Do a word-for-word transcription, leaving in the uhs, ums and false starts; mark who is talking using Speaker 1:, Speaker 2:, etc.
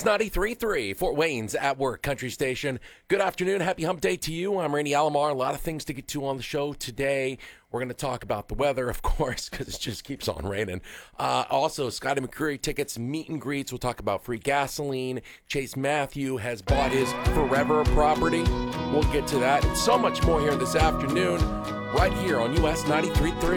Speaker 1: S ninety-three point three, Fort Wayne's At Work Country Station. Good afternoon. Happy hump day to you. I'm Randy Alomar. A lot of things to get to on the show today. We're going to talk about the weather, of course, because it just keeps on raining. Uh, also, Scotty McCreery tickets, meet and greets. We'll talk about free gasoline. Chase Matthew has bought his Forever property. We'll get to that and so much more here this afternoon, right here on U S ninety-three point three.